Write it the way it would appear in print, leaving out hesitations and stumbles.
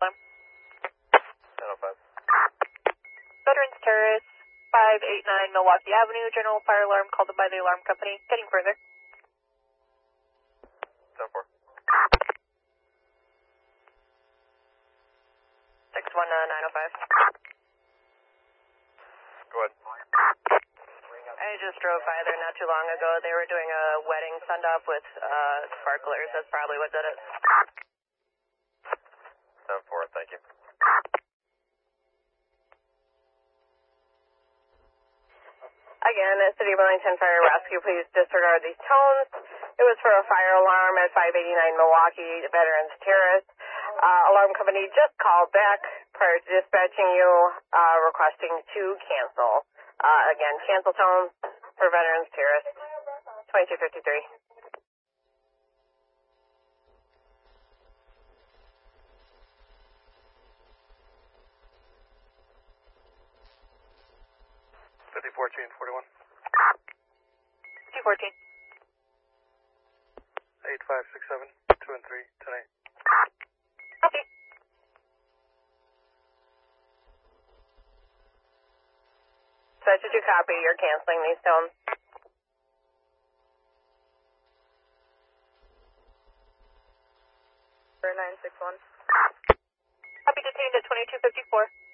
alarm. 905. Veterans Terrace, 589 Milwaukee Avenue, general fire alarm called in by the alarm company. Getting further. 10-4. 61905. Go ahead. I just drove by there not too long ago. They were doing a wedding send-off with sparklers. That's probably what did it. 10-4, thank you. Again, at City of Wellington Fire Rescue, please disregard these tones. It was for a fire alarm at 589 Milwaukee Veterans Terrace. Alarm company just called back prior to dispatching you, requesting to cancel. Again, cancel tone for Veterans Terrace, 2253. $5014-41. 214. 8567, 2 and 3, 10-8. Copy. So did you copy? You're canceling these tones. For 961. Copy detained at 2254.